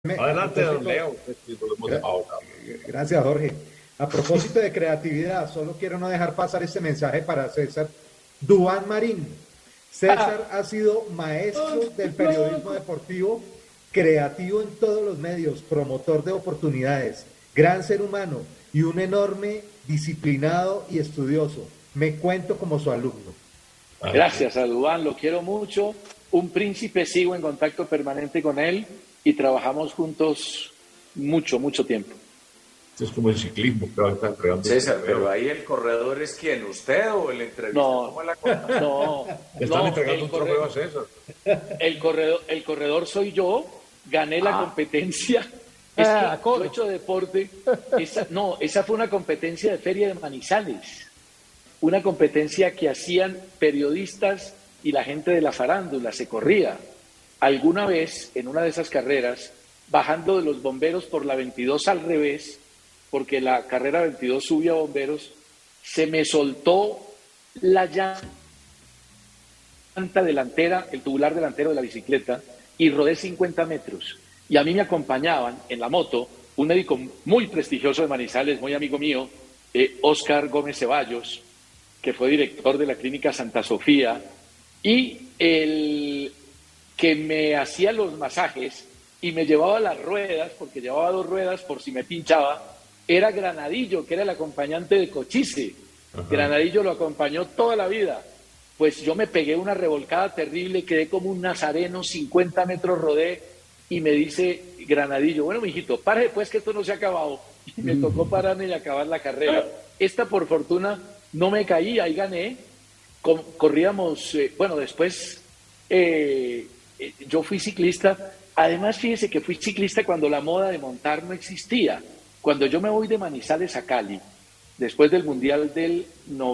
A Adelante, don propósito, Leo. Ahora. gracias Jorge. A propósito de creatividad, solo quiero no dejar pasar este mensaje para César Duván Marín. César ha sido maestro del periodismo deportivo, creativo en todos los medios, promotor de oportunidades, gran ser humano y un enorme disciplinado y estudioso. Me cuento como su alumno. Gracias a Duván, lo quiero mucho. Un príncipe, sigo en contacto permanente con él y trabajamos juntos mucho, mucho tiempo. Esto es como el ciclismo que va a estar entregando. César, pero ahí el corredor es quién, ¿usted o el entrevistador? No, ¿Cómo es la cosa? no, Le están no, entregando un trofeo a César. el corredor soy yo, gané la competencia. Es que yo he hecho deporte. Esa fue una competencia de Feria de Manizales. Una competencia que hacían periodistas y la gente de la farándula, se corría. Alguna vez, en una de esas carreras, bajando de los bomberos por la 22 al revés, porque la carrera 22 subía a bomberos, se me soltó la llanta delantera, el tubular delantero de la bicicleta, y rodé 50 metros. Y a mí me acompañaban en la moto un médico muy prestigioso de Manizales, muy amigo mío, Óscar Gómez Ceballos, que fue director de la Clínica Santa Sofía, y el que me hacía los masajes y me llevaba las ruedas, porque llevaba 2 ruedas por si me pinchaba, era Granadillo, que era el acompañante de Cochise. Ajá. Granadillo lo acompañó toda la vida. Pues yo me pegué una revolcada terrible, quedé como un nazareno, 50 metros rodé, y me dice Granadillo, bueno, mijito, pare pues que esto no se ha acabado. Y me tocó pararme y acabar la carrera. Esta, por fortuna, no me caí, ahí gané. Corríamos, bueno, después yo fui ciclista. Además, fíjese que fui ciclista cuando la moda de montar no existía. Cuando yo me voy de Manizales a Cali, después del Mundial del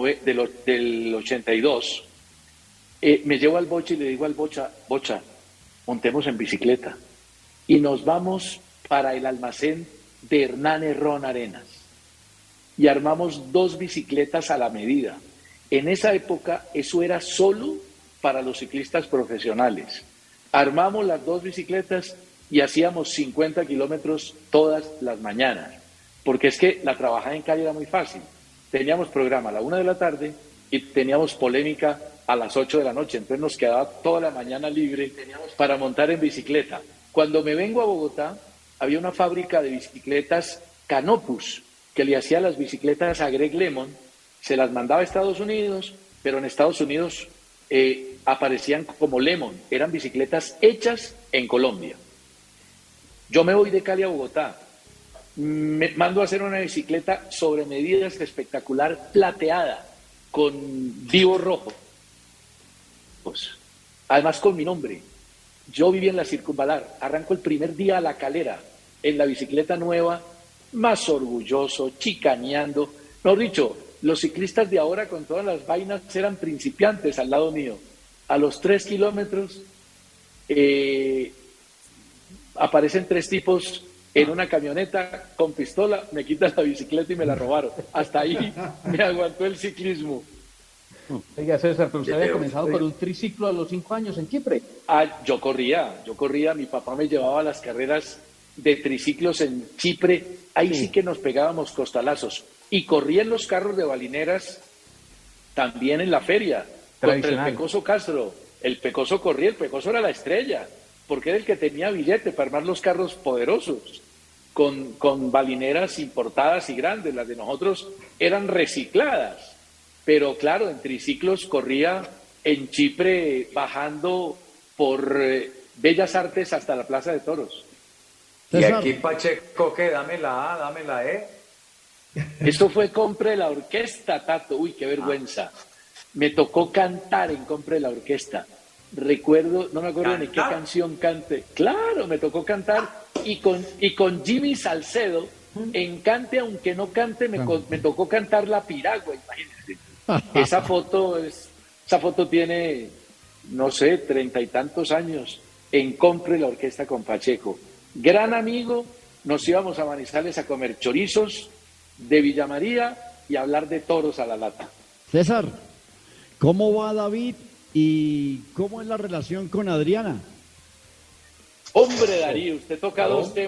82, me llevo al Bocha y le digo al Bocha, montemos en bicicleta. Y nos vamos para el almacén de Hernán Herrón Arenas. Y armamos 2 bicicletas a la medida. En esa época eso era solo para los ciclistas profesionales. Armamos las 2 bicicletas y hacíamos 50 kilómetros todas las mañanas. Porque es que la trabajada en calle era muy fácil. Teníamos programa a la 1 de la tarde y teníamos polémica a las 8 de la noche. Entonces nos quedaba toda la mañana libre para montar en bicicleta. Cuando me vengo a Bogotá, había una fábrica de bicicletas Canopus, que le hacía las bicicletas a Greg Lemon, se las mandaba a Estados Unidos, pero en Estados Unidos aparecían como Lemon, eran bicicletas hechas en Colombia. Yo me voy de Cali a Bogotá, me mando a hacer una bicicleta sobre medidas espectacular, plateada, con vivo rojo, pues, además con mi nombre. Yo vivía en la Circunvalar, arranco el primer día a La Calera, en la bicicleta nueva, más orgulloso, chicaneando. Mejor dicho, los ciclistas de ahora con todas las vainas eran principiantes al lado mío. A los 3 kilómetros aparecen 3 tipos en una camioneta con pistola, me quitan la bicicleta y me la robaron. Hasta ahí me aguantó el ciclismo. Oiga, César, pero usted había comenzado con un triciclo a los 5 años en Chipre. Yo corría, mi papá me llevaba a las carreras de triciclos en Chipre, ahí sí que nos pegábamos costalazos. Y corría en los carros de balineras también en la feria, contra el Pecoso Castro. El Pecoso corría, el Pecoso era la estrella, porque era el que tenía billete para armar los carros poderosos, con balineras importadas y grandes. Las de nosotros eran recicladas. Pero claro, en triciclos corría en Chipre bajando por Bellas Artes hasta la Plaza de Toros. Y aquí Pacheco, ¿qué? Dame la A, dame la E. Esto fue Compre la Orquesta, Tato. Uy, qué vergüenza. Me tocó cantar en Compre la Orquesta. Recuerdo, no me acuerdo ni qué canción cante. Claro, me tocó cantar y con Jimmy Salcedo en Cante aunque no cante me tocó cantar La Piragua, imagínense. Esa foto tiene, no sé, 30 y tantos años en Compre la Orquesta con Pacheco. Gran amigo, nos íbamos a Manizales a comer chorizos de Villa María y a hablar de toros a la lata. César, ¿cómo va David y cómo es la relación con Adriana? Hombre, Darío, usted toca dos temas.